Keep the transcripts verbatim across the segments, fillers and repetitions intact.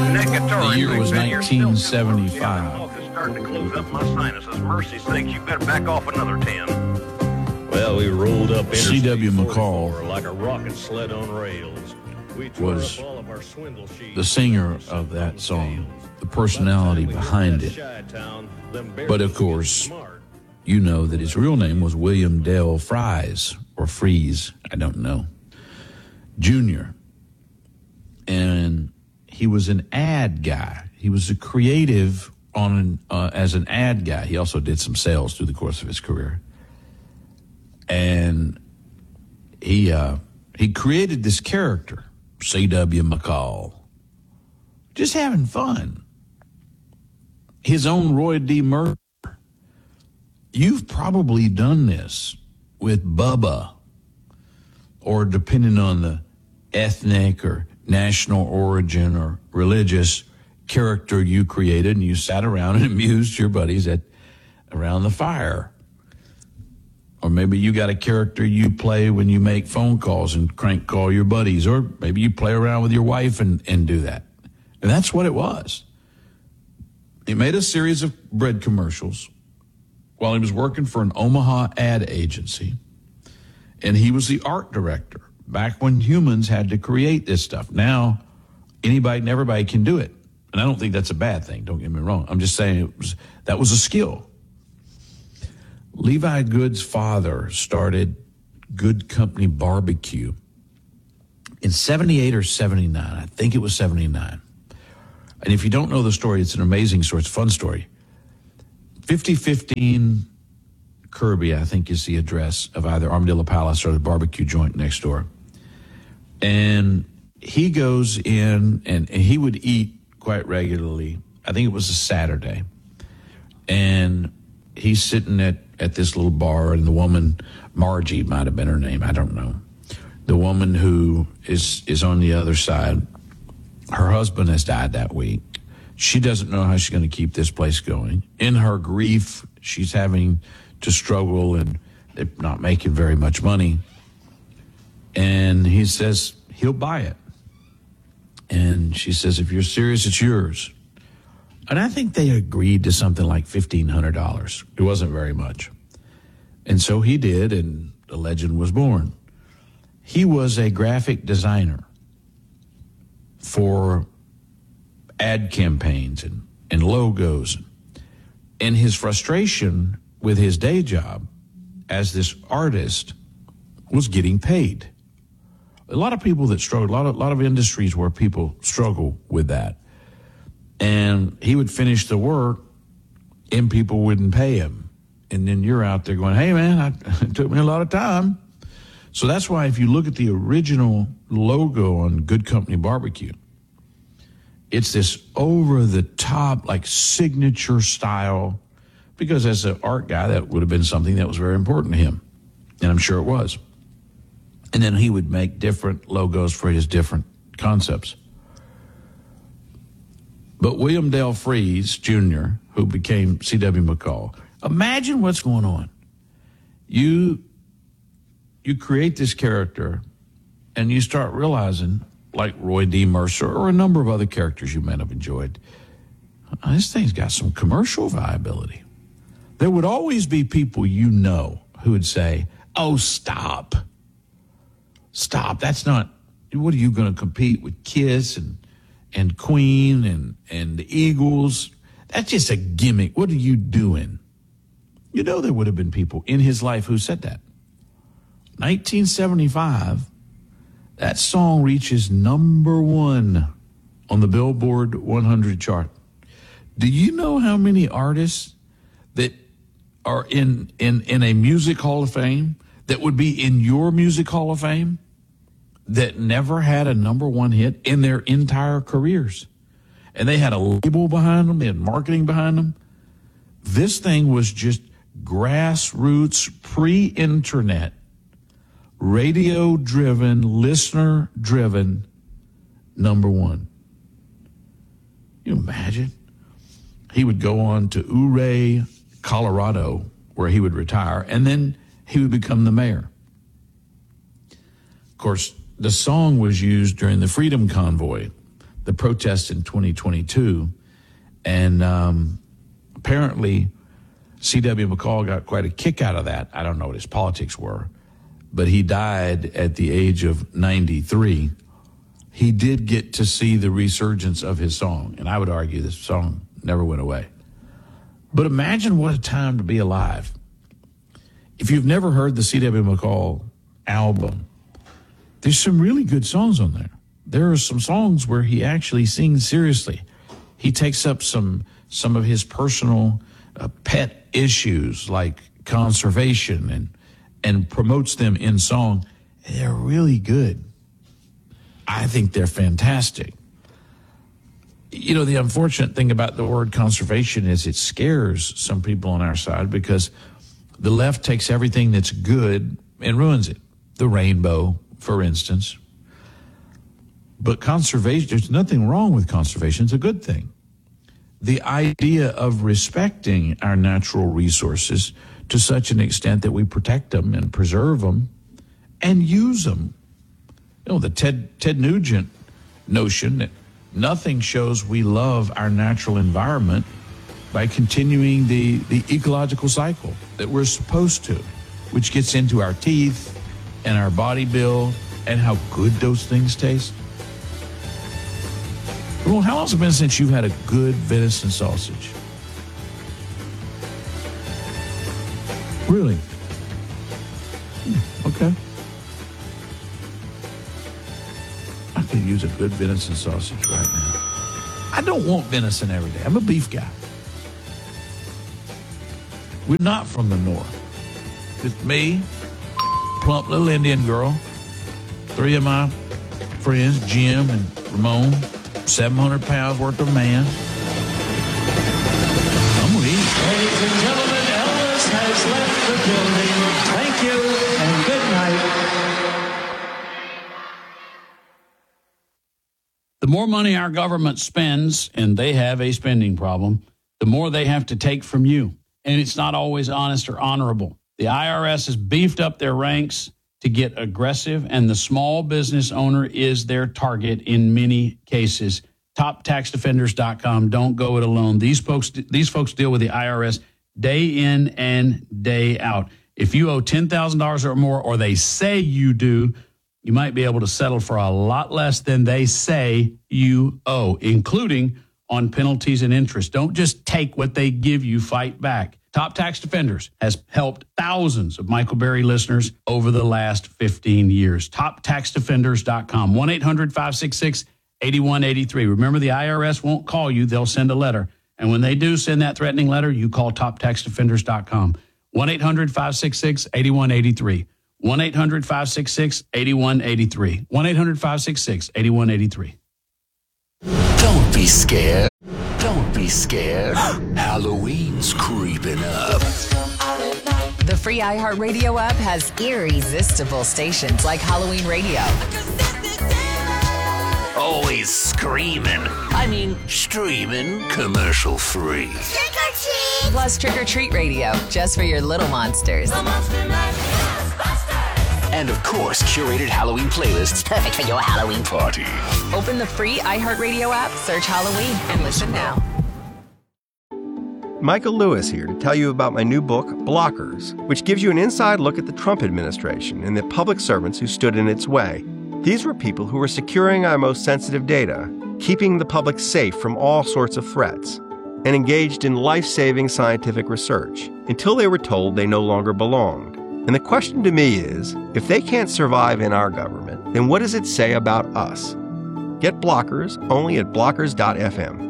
The year was nineteen seventy-five. Starting to close up my sinuses. Mercy sakes, you better back off another ten. Well, we rolled up C W McCall like a rocket sled on rails. We was the singer of that song, the personality behind it. But of course, you know that his real name was William Dale Fries, or Freeze, I don't know, Junior And he was an ad guy. He was a creative on an, uh, as an ad guy. He also did some sales through the course of his career. And he uh, he created this character, C W McCall, just having fun. His own Roy D. Murphy. You've probably done this with Bubba, or depending on the ethnic or national origin or religious character you created, and you sat around and amused your buddies at around the fire. Or maybe you got a character you play when you make phone calls and crank call your buddies, or maybe you play around with your wife and, and do that. And that's what it was. He made a series of bread commercials while he was working for an Omaha ad agency, and he was the art director back when humans had to create this stuff. Now, anybody and everybody can do it. And I don't think that's a bad thing. Don't get me wrong. I'm just saying it was, that was a skill. Levi Good's father started Good Company Barbecue in seventy-eight or seventy-nine. I think it was seventy-nine. And if you don't know the story, it's an amazing story. It's a fun story. fifty fifteen Kirby, I think, is the address of either Armadillo Palace or the barbecue joint next door. And he goes in, and, and he would eat quite regularly. I think it was a Saturday. And he's sitting at, at this little bar, and the woman, Margie might have been her name, I don't know. The woman who is, is on the other side, her husband has died that week. She doesn't know how she's going to keep this place going. In her grief, she's having to struggle, and they're not making very much money. And he says he'll buy it. And she says, if you're serious, it's yours. And I think they agreed to something like fifteen hundred dollars. It wasn't very much. And so he did, and the legend was born. He was a graphic designer for ad campaigns and, and logos. And his frustration with his day job as this artist was getting paid. A lot of people that struggle, a lot of, a lot of industries where people struggle with that. And he would finish the work and people wouldn't pay him. And then you're out there going, hey, man, I, it took me a lot of time. So that's why if you look at the original logo on Good Company Barbecue, it's this over-the-top, like, signature style, because as an art guy, that would have been something that was very important to him. And I'm sure it was. And then he would make different logos for his different concepts. But William Dale Fries, Junior, who became C W McCall, imagine what's going on. You, you create this character, and you start realizing, like Roy D. Mercer or a number of other characters you might have enjoyed, oh, this thing's got some commercial viability. There would always be people you know who would say, oh, stop. Stop. That's not, what are you going to compete with Kiss and and Queen and, and the Eagles? That's just a gimmick. What are you doing? You know there would have been people in his life who said that. nineteen seventy-five, that song reaches number one on the Billboard one hundred chart. Do you know how many artists that are in, in, in a music hall of fame that would be in your music hall of fame that never had a number one hit in their entire careers? And they had a label behind them, they had marketing behind them. This thing was just grassroots, pre-internet, radio-driven, listener-driven, number one. Can you imagine? He would go on to Ouray, Colorado, where he would retire, and then he would become the mayor. Of course, the song was used during the Freedom Convoy the protests in twenty twenty-two. And um, apparently C W McCall got quite a kick out of that. I don't know what his politics were, but he died at the age of ninety-three. He did get to see the resurgence of his song, and I would argue this song never went away. But imagine what a time to be alive. If you've never heard the C W McCall album, there's some really good songs on there. There are some songs where he actually sings seriously. He takes up some some of his personal uh, pet issues like conservation and and promotes them in song. They're really good. I think they're fantastic. You know, the unfortunate thing about the word conservation is it scares some people on our side because the left takes everything that's good and ruins it. The rainbow, for instance. But conservation, there's nothing wrong with conservation. It's a good thing. The idea of respecting our natural resources to such an extent that we protect them and preserve them and use them. You know, the Ted, Ted Nugent notion that nothing shows we love our natural environment by continuing the, the ecological cycle that we're supposed to, which gets into our teeth and our body build and how good those things taste. Well, how long has it been since you've had a good venison sausage? Really? Hmm, okay. I could use a good venison sausage right now. I don't want venison every day. I'm a beef guy. We're not from the north. It's me, plump little Indian girl, three of my friends, Jim and Ramon, seven hundred pounds worth of man. I'm gonna eat. Ladies and gentlemen, Elvis has left the building. Thank you and good night. The more money our government spends, and they have a spending problem, the more they have to take from you. And it's not always honest or honorable. The I R S has beefed up their ranks to get aggressive, and the small business owner is their target in many cases. top tax defenders dot com. Don't go it alone. These folks, these folks deal with the I R S day in and day out. If you owe ten thousand dollars or more, or they say you do, you might be able to settle for a lot less than they say you owe, including on penalties and interest. Don't just take what they give you, fight back. Top Tax Defenders has helped thousands of Michael Berry listeners over the last fifteen years. top tax defenders dot com. one eight hundred five six six eight one eight three. Remember, the I R S won't call you. They'll send a letter. And when they do send that threatening letter, you call top tax defenders dot com. one eight hundred five six six eight one eight three. one eight hundred five six six eight one eight three. one eight hundred five six six eight one eight three. Don't be scared. Don't be scared. Halloween's creeping up. The free iHeartRadio app has irresistible stations like Halloween Radio. Always screaming. I mean, streaming commercial free. Trick or treat! Plus Trick or Treat Radio, just for your little monsters. And of course, curated Halloween playlists perfect for your Halloween party. Open the free iHeartRadio app, search Halloween, and listen now. Michael Lewis here to tell you about my new book, Blockers, which gives you an inside look at the Trump administration and the public servants who stood in its way. These were people who were securing our most sensitive data, keeping the public safe from all sorts of threats, and engaged in life-saving scientific research until they were told they no longer belonged. And the question to me is, if they can't survive in our government, then what does it say about us? Get Blockers only at blockers dot f m.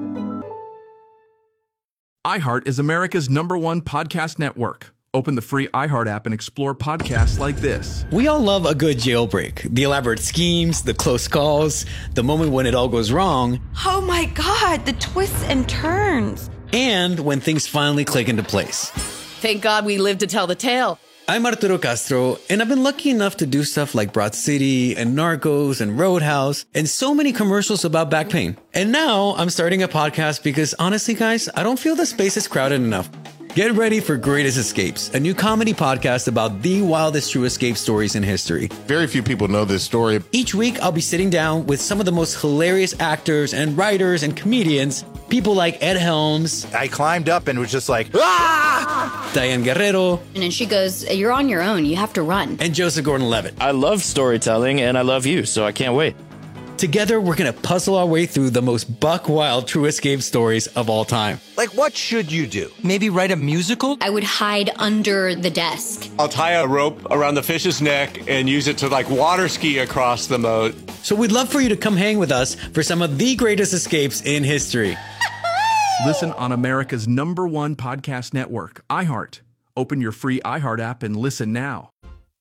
iHeart is America's number one podcast network. Open the free iHeart app and explore podcasts like this. We all love a good jailbreak. The elaborate schemes, the close calls, the moment when it all goes wrong. Oh my God, the twists and turns. And when things finally click into place. Thank God we lived to tell the tale. I'm Arturo Castro, and I've been lucky enough to do stuff like Broad City and Narcos and Roadhouse and so many commercials about back pain. And now I'm starting a podcast because honestly, guys, I don't feel the space is crowded enough. Get ready for Greatest Escapes, a new comedy podcast about the wildest true escape stories in history. Very few people know this story. Each week, I'll be sitting down with some of the most hilarious actors and writers and comedians, people like Ed Helms. I climbed up and was just like, ah! Diane Guerrero. And then she goes, you're on your own. You have to run. And Joseph Gordon-Levitt. I love storytelling, and I love you, so I can't wait. Together, we're going to puzzle our way through the most buck-wild true escape stories of all time. Like, what should you do? Maybe write a musical? I would hide under the desk. I'll tie a rope around the fish's neck and use it to, like, water ski across the moat. So we'd love for you to come hang with us for some of the greatest escapes in history. Listen on America's number one podcast network, iHeart. Open your free iHeart app and listen now.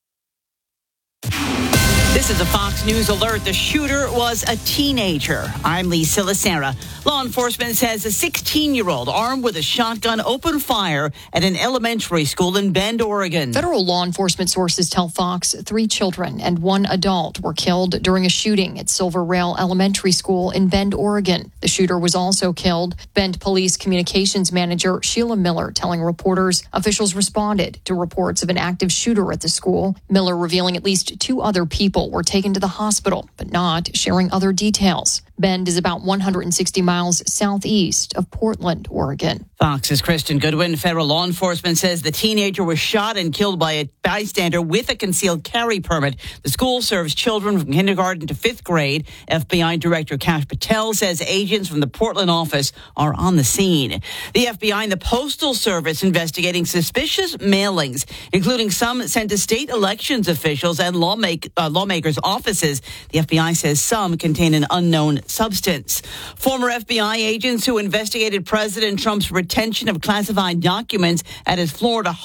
This is a Fox News alert. The shooter was a teenager. I'm Lisa Lacera. Law enforcement says a sixteen-year-old armed with a shotgun opened fire at an elementary school in Bend, Oregon. Federal law enforcement sources tell Fox three children and one adult were killed during a shooting at Silver Rail Elementary School in Bend, Oregon. The shooter was also killed. Bend Police Communications Manager Sheila Miller telling reporters officials responded to reports of an active shooter at the school. Miller revealing at least two other people were taken to the hospital, but not sharing other details. Bend is about one hundred sixty miles southeast of Portland, Oregon. Fox's Kristen Goodwin. Federal law enforcement says the teenager was shot and killed by a bystander with a concealed carry permit. The school serves children from kindergarten to fifth grade. F B I Director Kash Patel says agents from the Portland office are on the scene. The F B I and the Postal Service investigating suspicious mailings, including some sent to state elections officials and lawmake, uh, lawmakers' offices. The F B I says some contain an unknown substance. Former F B I agents who investigated President Trump's retention of classified documents at his Florida